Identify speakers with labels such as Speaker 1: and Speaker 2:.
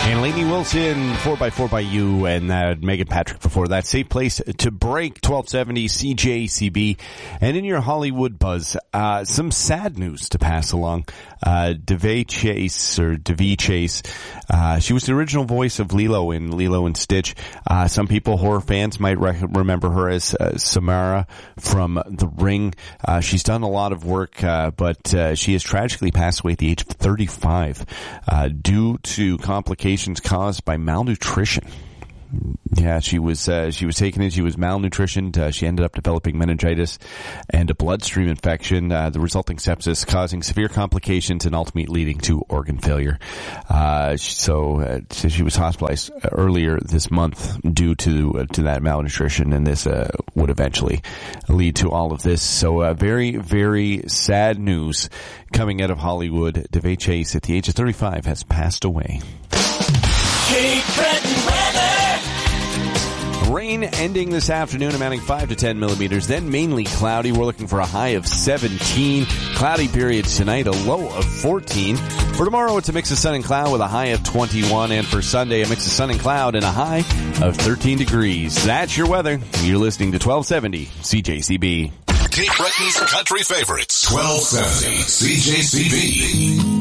Speaker 1: And Lainey Wilson, 4x4 by you, and Megan Patrick before that. Safe place to break, 1270 CJCB. And in your Hollywood buzz, some sad news to pass along. Davy Chase, she was the original voice of Lilo in Lilo and Stitch. Some people, horror fans, might remember her as Samara from The Ring. She's done a lot of work, but she has tragically passed away at the age of 35 due to complications caused by malnutrition. Yeah, she was taken in. She was malnutritioned. She ended up developing meningitis and a bloodstream infection, the resulting sepsis causing severe complications and ultimately leading to organ failure. So she was hospitalized earlier this month due to that malnutrition, and this would eventually lead to all of this. So very, very sad news coming out of Hollywood. Davy Chase, at the age of 35, has passed away.
Speaker 2: Cape Breton weather.
Speaker 1: Rain ending this afternoon, amounting 5 to 10 millimeters, then mainly cloudy. We're looking for a high of 17. Cloudy periods tonight, a low of 14. For tomorrow, it's a mix of sun and cloud with a high of 21. And for Sunday, a mix of sun and cloud and a high of 13 degrees. That's your weather. You're listening to 1270 CJCB.
Speaker 3: Cape Breton's country favorites. 1270 CJCB.